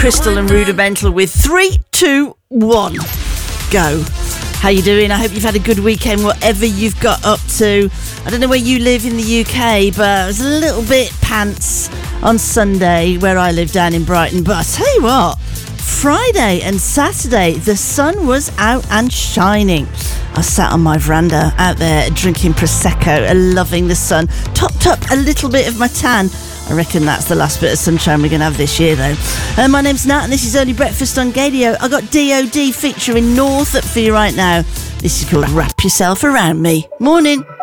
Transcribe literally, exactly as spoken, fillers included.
Crystal and Rudimental with three, two, one, go. How you doing? I hope you've had a good weekend, whatever you've got up to. I don't know where you live in the U K, but it was a little bit pants on Sunday where I live down in Brighton. But I tell you what, Friday and Saturday, the sun was out and shining. I sat on my veranda out there drinking Prosecco, loving the sun, topped up a little bit of my tan. I reckon that's the last bit of sunshine we're going to have this year, though. Uh, my name's Nat, and this is Early Breakfast on Gadio. I got D O D featuring North up for you right now. This is called Wrap Yourself Around Me. Morning.